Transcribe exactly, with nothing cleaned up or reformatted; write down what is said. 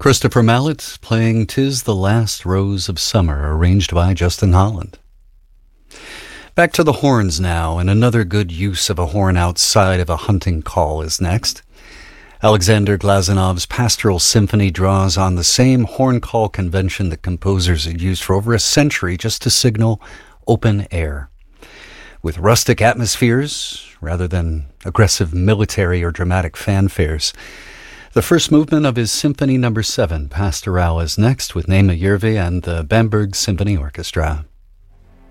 Christopher Mallet playing "'Tis the Last Rose of Summer," arranged by Justin Holland. Back to the horns now, and another good use of a horn outside of a hunting call is next. Alexander Glazanov's Pastoral Symphony draws on the same horn call convention that composers had used for over a century just to signal open air. With rustic atmospheres, rather than aggressive military or dramatic fanfares. The first movement of his Symphony Number seven, Pastoral, is next with Nema Järvi and the Bamberg Symphony Orchestra.